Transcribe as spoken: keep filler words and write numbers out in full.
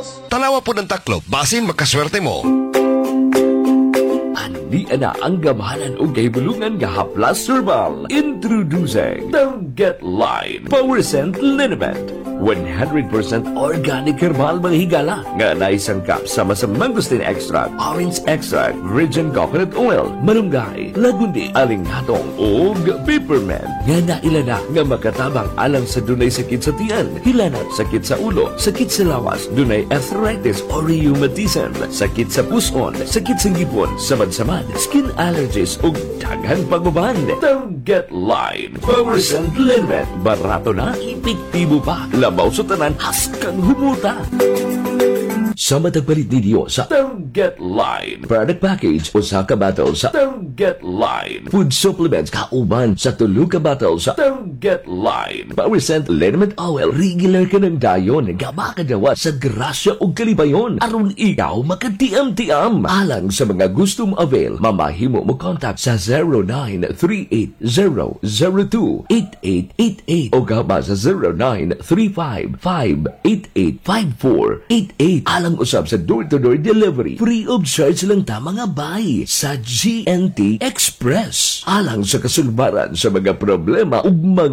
Tanawa po ng taklob, basin makaswerte mo. Andi ana ang gamahanan o gahibulungan nga haplas herbal. Introducing Target Line Power Scent Liniment. one hundred percent organic herbal mga higala nga naisangkap sama sa mangosteen extract, orange extract, virgin coconut oil, malunggay, lagundi, alinghatong ug peppermint nga nailana nga makatabang alang sa dunay sakit sa tiyan, hilanat, sakit sa ulo, sakit sa lawas, dunay arthritis or rheumatism, sakit sa puson, sakit sa ngipon, samad-samad, skin allergies ug daghan pagbaban. Target Line Power Scent Liniment. Barato na, epektibo pa. Labaw sa tanan, haskang humuta. Sa matagpalit ninyo sa Target Line product package o sa kabattle sa Target Line food supplements kauban sa tulo ka battle sa Target Line Power Scent Liniment Oil. Regular ka ng dayon nga makadawa sa grasya o kalibayon aron ikaw makatiam-tiam. Alang sa mga gustong avail, mamahimo mo contact sa zero nine three eight zero zero two eight eight eight eight o gaba sa zero nine three five five eight eight five four eight eight. Alang usab sa door-to-door delivery, free of charge lang ta mga bay sa G N T Express. Alang sa kasulbaran sa mga problema ug mga